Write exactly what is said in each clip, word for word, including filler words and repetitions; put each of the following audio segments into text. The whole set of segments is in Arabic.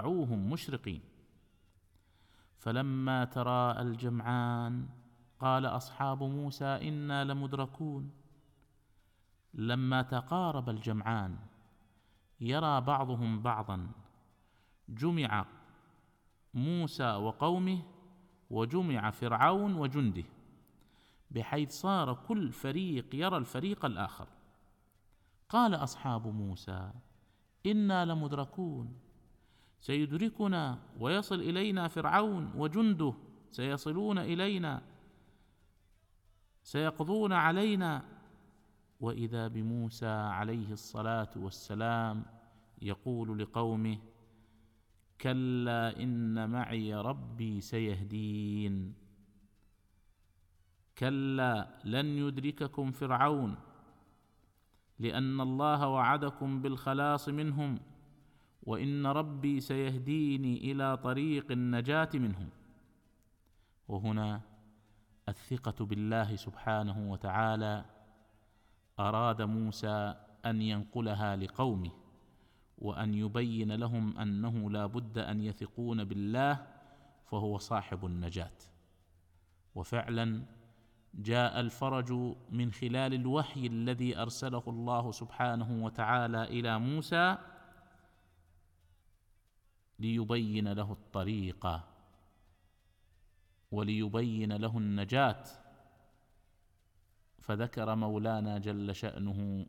فاتبعوهم مشرقين. فلما تراءى الجمعان قال أصحاب موسى إنا لمدركون. لما تقارب الجمعان يرى بعضهم بعضا، جمع موسى وقومه وجمع فرعون وجنده، بحيث صار كل فريق يرى الفريق الآخر. قال أصحاب موسى إنا لمدركون، سيدركنا ويصل إلينا فرعون وجنده، سيصلون إلينا، سيقضون علينا. وإذا بموسى عليه الصلاة والسلام يقول لقومه كلا إن معي ربي سيهدين. كلا لن يدرككم فرعون، لأن الله وعدكم بالخلاص منهم، وإن ربي سيهديني إلى طريق النجاة منهم. وهنا الثقة بالله سبحانه وتعالى أراد موسى أن ينقلها لقومه، وأن يبين لهم أنه لا بد أن يثقون بالله، فهو صاحب النجاة. وفعلا جاء الفرج من خلال الوحي الذي أرسله الله سبحانه وتعالى إلى موسى ليبين له الطريق وليبين له النجاة. فذكر مولانا جل شأنه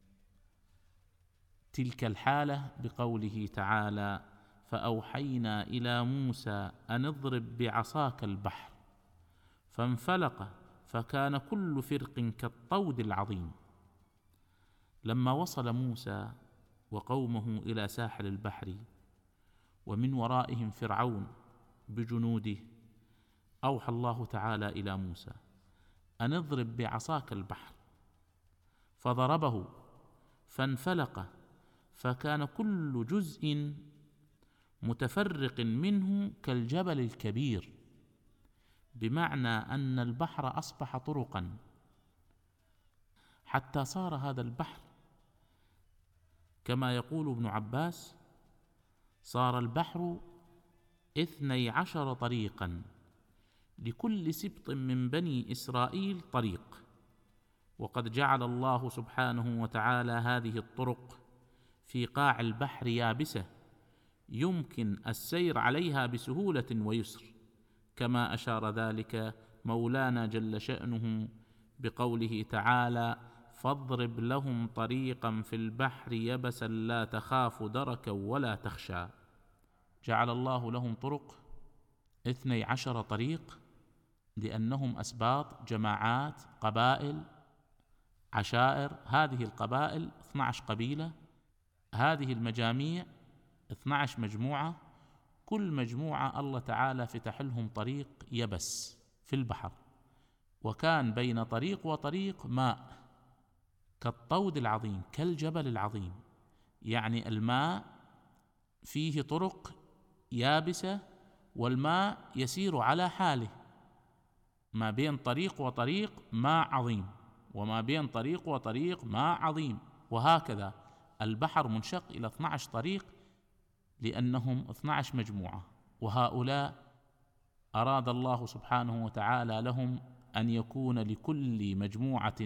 تلك الحالة بقوله تعالى فأوحينا إلى موسى أن اضرب بعصاك البحر فانفلق فكان كل فرق كالطود العظيم. لما وصل موسى وقومه إلى ساحل البحر ومن ورائهم فرعون بجنوده، أوحى الله تعالى إلى موسى أن اضرب بعصاك البحر، فضربه فانفلق فكان كل جزء متفرق منه كالجبل الكبير، بمعنى أن البحر أصبح طرقا، حتى صار هذا البحر كما يقول ابن عباس صار البحر اثني عشر طريقا، لكل سبط من بني إسرائيل طريق. وقد جعل الله سبحانه وتعالى هذه الطرق في قاع البحر يابسة يمكن السير عليها بسهولة ويسر، كما أشار ذلك مولانا جل شأنه بقوله تعالى فاضرب لهم طريقا في البحر يبسا لا تخاف دركا ولا تخشى. جعل الله لهم طرق اثني عشر طريق، لأنهم أسباط، جماعات، قبائل، عشائر. هذه القبائل اثني عشر قبيلة، هذه المجاميع اثني عشر مجموعة، كل مجموعة الله تعالى فتح لهم طريق يبس في البحر، وكان بين طريق وطريق ماء كالطود العظيم كالجبل العظيم، يعني الماء فيه طرق يابسة والماء يسير على حاله، ما بين طريق وطريق ماء عظيم، وما بين طريق وطريق ماء عظيم، وهكذا البحر منشق إلى اثني عشر طريق لأنهم اثني عشر مجموعة. وهؤلاء أراد الله سبحانه وتعالى لهم أن يكون لكل مجموعة،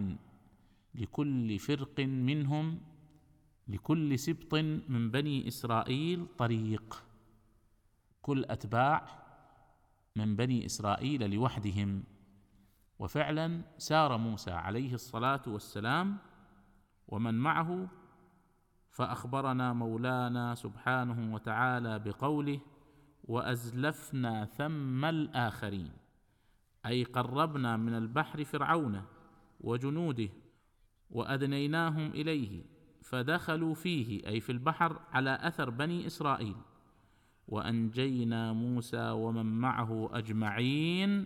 لكل فرق منهم، لكل سبط من بني إسرائيل طريق، كل أتباع من بني إسرائيل لوحدهم. وفعلا سار موسى عليه الصلاة والسلام ومن معه، فأخبرنا مولانا سبحانه وتعالى بقوله وأزلفنا ثم الآخرين، أي قربنا من البحر فرعون وجنوده وأدنيناهم إليه فدخلوا فيه، أي في البحر، على أثر بني إسرائيل، وأنجينا موسى ومن معه أجمعين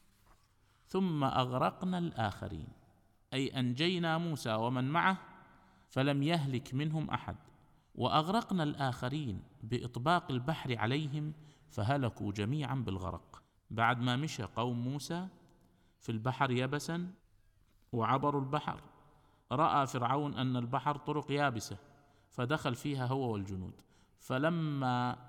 ثم أغرقنا الآخرين، أي أنجينا موسى ومن معه فلم يهلك منهم أحد، وأغرقنا الآخرين بإطباق البحر عليهم فهلكوا جميعا بالغرق. بعد ما مشى قوم موسى في البحر يبسا وعبروا البحر، رأى فرعون أن البحر طرق يابسة فدخل فيها هو والجنود، فلما